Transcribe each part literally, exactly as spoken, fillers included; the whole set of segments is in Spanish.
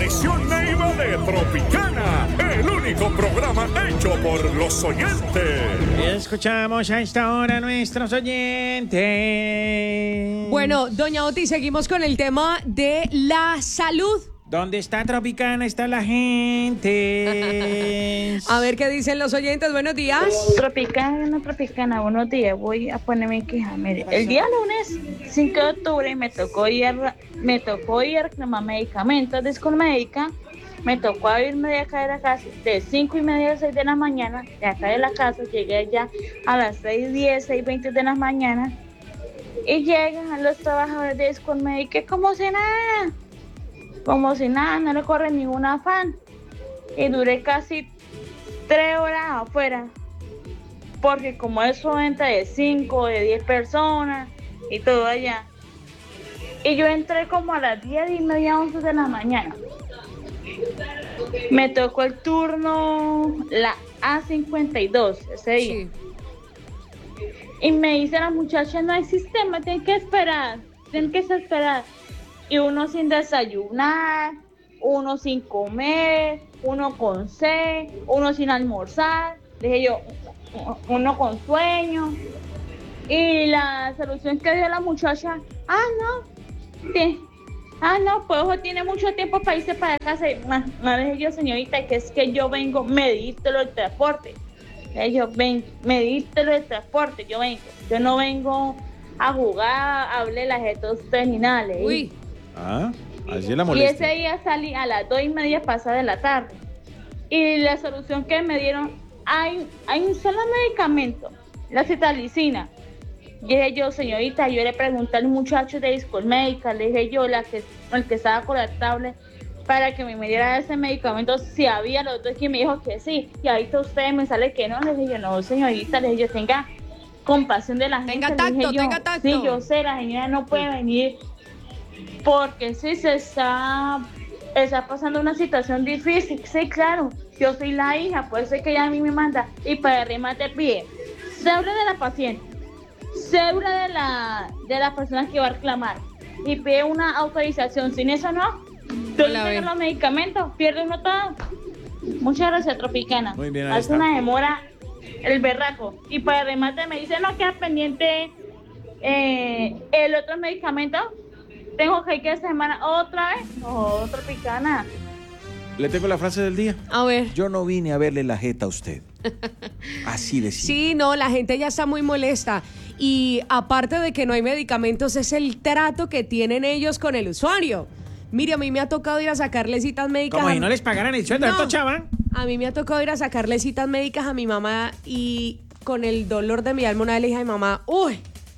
Apareció Neiva de Tropicana, el único programa hecho por los oyentes. Escuchamos a esta hora a nuestros oyentes. Bueno, doña Oti, seguimos con el tema de la salud. ¿Dónde está Tropicana? Está la gente. A ver qué dicen los oyentes. Buenos días. Tropicana, Tropicana, buenos días. Voy a ponerme en queja. Mire, el día lunes cinco de octubre me tocó ir, me tocó ir a reclamar medicamentos de Escolmédica. Me tocó irme de acá de la casa de cinco y media a seis de la mañana. De acá de la casa llegué ya a las seis diez, seis veinte de la mañana. Y llegan los trabajadores de Escolmédica como si nada. Como si nada, no le corre ningún afán. Y duré casi tres horas afuera. Porque como eso entra de cinco, de diez personas y todo allá. Y yo entré como a las diez y media, once de la mañana. Me tocó el turno, la A cincuenta y dos, ese día. Sí. Y me dice la muchacha, no hay sistema, tienen que esperar, tienen que esperar. Y uno sin desayunar, uno sin comer, uno con sed, uno sin almorzar, dije yo, uno con sueño. Y la solución que dio la muchacha, ah, no, sí, ah, no, pues ojo, tiene mucho tiempo para irse para casa. Y no, no dije yo, señorita, que es que yo vengo, medírtelo el transporte. Ellos ven, medírtelo el transporte, yo vengo, yo no vengo a jugar, a hablar las jetas terminales. Uy. Ah, así la y molestia. ese día salí a las dos y media pasada de la tarde. Y la solución que me dieron, hay, hay un solo medicamento, la citalicina. Y dije yo, señorita, yo le pregunté al muchacho de Escolmédica, le dije yo, la que, el que estaba con la tablet, para que me diera ese medicamento, si había los dos, que me dijo que sí. Y ahorita usted me sale que no. Le dije yo, no, señorita, le dije yo, tenga compasión de la gente. Tenga tacto, le dije yo, tenga tacto. Sí, yo sé, la señora no puede venir porque sí se está, está pasando una situación difícil. Sí, claro, yo soy la hija, puede ser que ella a mí me manda. Y para remate pide cédula de la paciente, cédula de la, de la persona que va a reclamar y pide una autorización. Sin eso no, tú no los medicamentos, pierde uno todo. Muchas gracias, Tropicana. Muy bien, ahí hace está. una demora el berraco. Y para remate me dice, no, queda pendiente eh, el otro medicamento. Tengo que ir esta semana otra vez. Oh, Tropicana. Le tengo la frase del día. A ver. Yo no vine a verle la jeta a usted. Así de simple. Sí, no, la gente ya está muy molesta. Y aparte de que no hay medicamentos, es el trato que tienen ellos con el usuario. Mire, a mí me ha tocado ir a sacarle citas médicas. Como si no les pagaran el sueldo, No. estos chavan. A mí me ha tocado ir a sacarle citas médicas a mi mamá y con el dolor de mi alma una vez le dije a mi mamá, uy,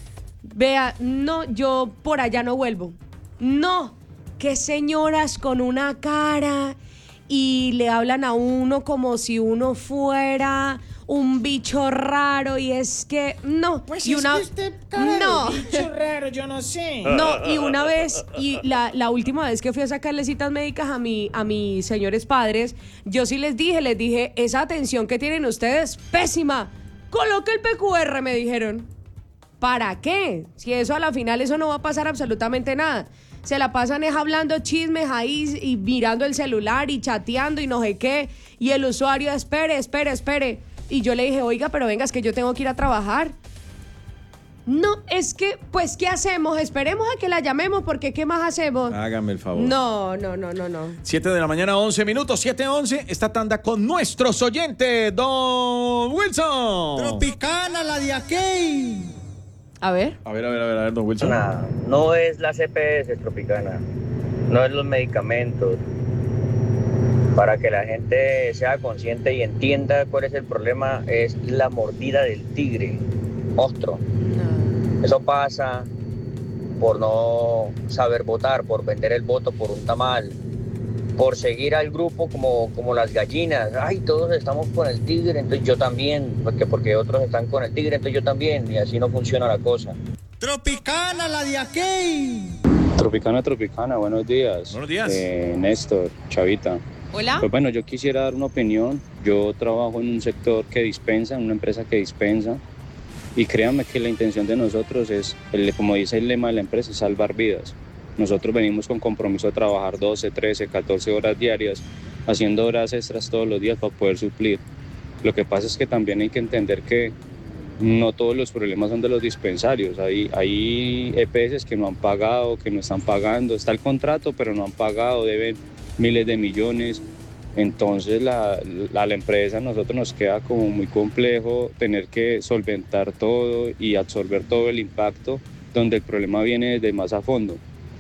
vea, no, yo por allá no vuelvo. No, qué señoras con una cara y le hablan a uno como si uno fuera un bicho raro y es que no. Pues y es una, que usted cara no. de bicho raro, yo no sé. No, y una vez, y la, la última vez que fui a sacarle citas médicas a, mi, a mis señores padres, yo sí les dije, les dije, esa atención que tienen ustedes, pésima. Coloque el P Q R, me dijeron. ¿Para qué? Si eso a la final, eso no va a pasar absolutamente nada. Se la pasan es hablando chismes ahí y mirando el celular y chateando y no sé qué. Y el usuario, espere, espere, espere. Y yo le dije, oiga, pero venga, es que yo tengo que ir a trabajar. No, es que, pues, ¿qué hacemos? Esperemos a que la llamemos, porque ¿qué más hacemos? Hágame el favor. No, no, no, no, no. siete de la mañana, once minutos, siete once. Esta tanda con nuestros oyentes, Don Wilson. Tropicana, la de aquí. A ver. A ver, a ver, a ver, a ver, Don Wilson. Nah, no es la C P S, Tropicana. No es los medicamentos. Para que la gente sea consciente y entienda cuál es el problema, es la mordida del tigre, monstruo. No. Eso pasa por no saber votar, por vender el voto por un tamal, por seguir al grupo como, como las gallinas. Ay, todos estamos con el tigre, entonces yo también, porque, porque otros están con el tigre, entonces yo también, y así no funciona la cosa. Tropicana, la de aquí. Tropicana, Tropicana, buenos días. Buenos días. Eh, Néstor, Chavita. Hola. Pues bueno, yo quisiera dar una opinión. Yo trabajo en un sector que dispensa, en una empresa que dispensa. Y créanme que la intención de nosotros es, el, como dice el lema de la empresa, salvar vidas. Nosotros venimos con compromiso a trabajar doce, trece, catorce horas diarias, haciendo horas extras todos los días para poder suplir. Lo que pasa es que también hay que entender que no todos los problemas son de los dispensarios. Hay, hay E P S que no han pagado, que no están pagando. Está el contrato, pero no han pagado, deben miles de millones. Entonces la, la, la empresa a nosotros nos queda como muy complejo tener que solventar todo y absorber todo el impacto, donde el problema viene desde más a fondo.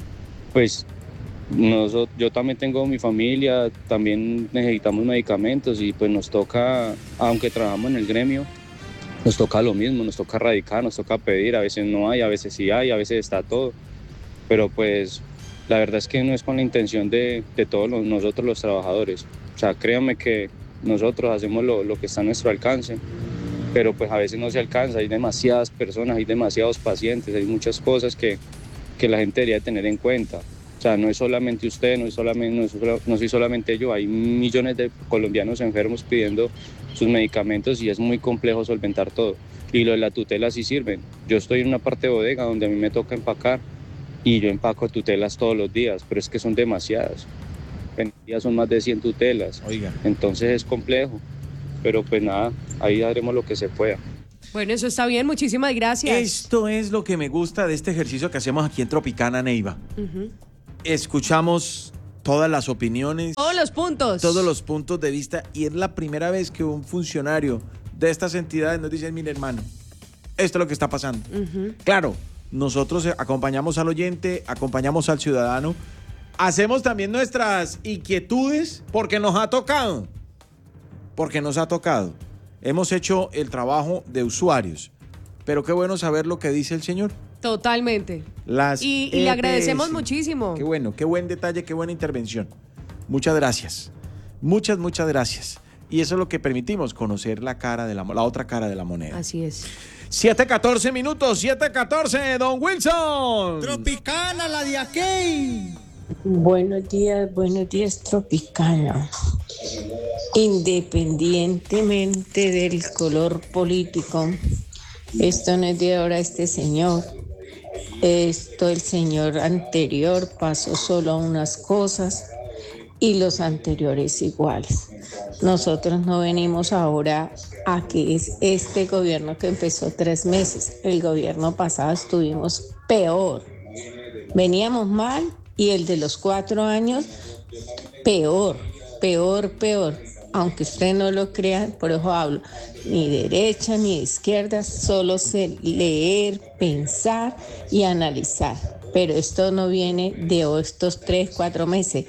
Pues nosotros, yo también tengo mi familia, también necesitamos medicamentos y pues nos toca, aunque trabajamos en el gremio, nos toca lo mismo, nos toca radicar, nos toca pedir, a veces no hay, a veces sí hay, a veces está todo, pero pues la verdad es que no es con la intención de, de todos los, nosotros los trabajadores. O sea, créanme que nosotros hacemos lo, lo que está a nuestro alcance, pero pues a veces no se alcanza, hay demasiadas personas, hay demasiados pacientes, hay muchas cosas que, que la gente debería tener en cuenta. O sea, no es solamente usted, no, es solamente, no, es, no soy solamente yo, hay millones de colombianos enfermos pidiendo sus medicamentos y es muy complejo solventar todo. Y lo de la tutela sí sirven. Yo estoy en una parte de bodega donde a mí me toca empacar y yo empaco tutelas todos los días, pero es que son demasiadas. En día son más de cien tutelas. Oiga. Entonces es complejo, pero pues nada, ahí haremos lo que se pueda. Bueno, eso está bien, muchísimas gracias. Esto es lo que me gusta de este ejercicio que hacemos aquí en Tropicana, Neiva. Uh-huh. Escuchamos todas las opiniones, todos los puntos, todos los puntos de vista, y es la primera vez que un funcionario de estas entidades nos dice: mire, hermano, esto es lo que está pasando. Uh-huh. Claro, nosotros acompañamos al oyente, acompañamos al ciudadano, hacemos también nuestras inquietudes porque nos ha tocado, porque nos ha tocado. Hemos hecho el trabajo de usuarios, pero qué bueno saber lo que dice el señor. Totalmente. Las y, y le agradecemos muchísimo. Qué bueno, qué buen detalle, qué buena intervención. Muchas gracias. Muchas, muchas gracias. Y eso es lo que permitimos, conocer la cara de la, la otra cara de la moneda. Así es. siete catorce minutos, siete catorce, don Wilson. Tropicana, la de aquí. Buenos días, buenos días, Tropicana. Independientemente del color político, esto no es de ahora este señor. Esto el señor anterior pasó solo unas cosas y los anteriores iguales. Nosotros no venimos ahora a que es este gobierno que empezó tres meses. El gobierno pasado estuvimos peor. Veníamos mal y el de los cuatro años peor, peor, peor. Aunque usted no lo crea, por eso hablo, ni derecha ni izquierda, solo sé leer, pensar y analizar. Pero esto no viene de estos tres, cuatro meses.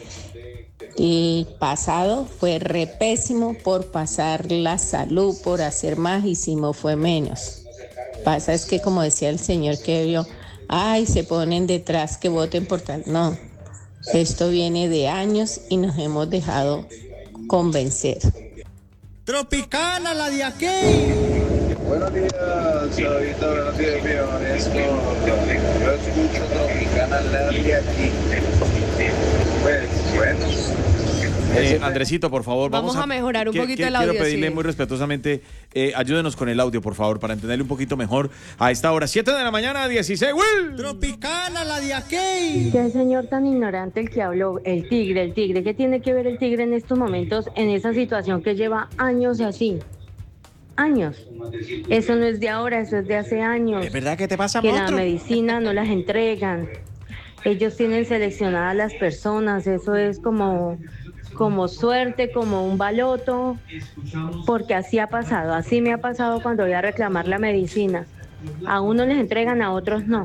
El pasado fue re pésimo por pasar la salud, por hacer más, hicimos fue menos. Pasa es que, como decía el señor que vio, ay, se ponen detrás que voten por tal. No, esto viene de años y nos hemos dejado convencer. Tropicana, la de aquí. Buenos días, Chavita, buenos días, mi honesto. Yo escucho Tropicana, la de aquí. Pues, bueno. Eh, Andresito, por favor, vamos, vamos a, a mejorar un que, poquito que, el audio. Quiero pedirle sí. muy respetuosamente, eh, ayúdenos con el audio, por favor, para entenderle un poquito mejor a esta hora. siete de la mañana, dieciséis. ¡Will! Tropicana, la de aquí. Qué señor tan ignorante el que habló, el tigre, el tigre. ¿Qué tiene que ver el tigre en estos momentos, en esa situación que lleva años así? Años. Eso no es de ahora, eso es de hace años. ¿Es verdad que te pasa, Que monstruo? la medicina no las entregan. Ellos tienen seleccionadas las personas, eso es como... como suerte, como un baloto, porque así ha pasado, así me ha pasado cuando voy a reclamar la medicina. A unos les entregan, a otros no.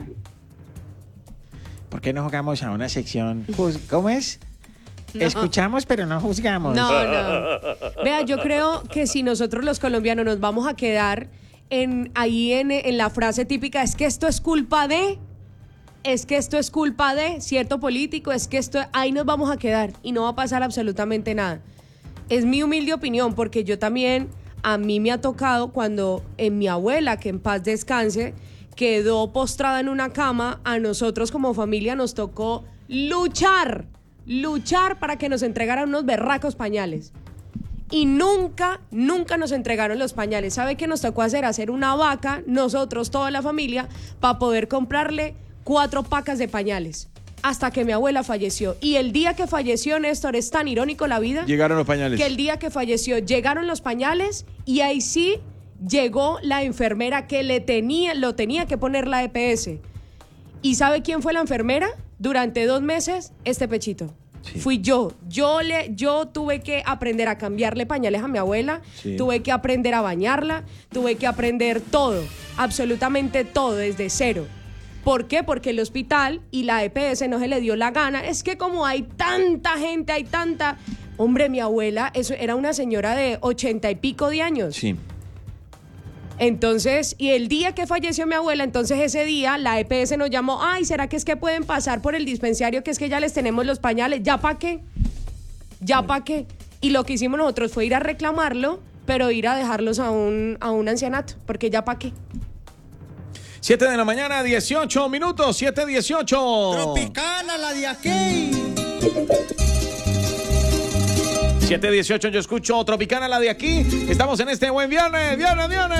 ¿Por qué no jugamos a una sección? ¿Cómo es? No. Escuchamos, pero no juzgamos. No, no. Vea, yo creo que si nosotros los colombianos nos vamos a quedar en ahí en, en la frase típica, es que esto es culpa de... es que esto es culpa de cierto político, es que esto, ahí nos vamos a quedar y no va a pasar absolutamente nada. Es mi humilde opinión, porque yo también, a mí me ha tocado cuando en mi abuela, que en paz descanse, quedó postrada en una cama, a nosotros como familia nos tocó luchar, luchar para que nos entregaran unos berracos pañales. Y nunca, nunca nos entregaron los pañales. ¿Sabe qué nos tocó hacer? Hacer una vaca, nosotros, toda la familia, para poder comprarle cuatro pacas de pañales. hasta que mi abuela falleció. Y el día que falleció, Néstor, es tan irónico la vida. Llegaron los pañales. Que el día que falleció llegaron los pañales y ahí sí llegó la enfermera que le tenía, lo tenía que poner la E P S. ¿Y sabe quién fue la enfermera? Durante dos meses, este pechito. Sí. Fui yo. Yo, le, yo tuve que aprender a cambiarle pañales a mi abuela, sí. Tuve que aprender a bañarla, tuve que aprender todo, absolutamente todo, desde cero. ¿Por qué? Porque el hospital y la E P S no se le dio la gana. Es que como hay tanta gente, hay tanta... Hombre, mi abuela eso era una señora de ochenta y pico de años. Sí. Entonces, y el día que falleció mi abuela, entonces ese día la E P S nos llamó, ay, ¿será que es que pueden pasar por el dispensario que es que ya les tenemos los pañales? ¿Ya para qué? ¿Ya para qué? Y lo que hicimos nosotros fue ir a reclamarlo, pero ir a dejarlos a un, a un ancianato, porque ya para qué. siete de la mañana, dieciocho minutos, siete dieciocho. Tropicana la de aquí. siete dieciocho, yo escucho Tropicana la de aquí. Estamos en este buen viernes, viernes, viernes.